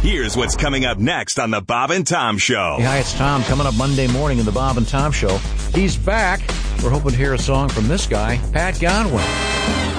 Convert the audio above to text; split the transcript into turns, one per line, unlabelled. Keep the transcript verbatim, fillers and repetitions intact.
Here's what's coming up next on the Bob and Tom Show.
Hey, hi, it's Tom. Coming up Monday morning in the Bob and Tom Show. He's back. We're hoping to hear a song from this guy, Pat Godwin.